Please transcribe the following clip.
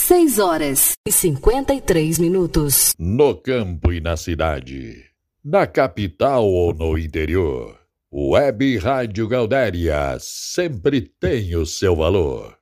6h53. No campo e na cidade, na capital ou no interior, Web Rádio Gaudéria sempre tem o seu valor.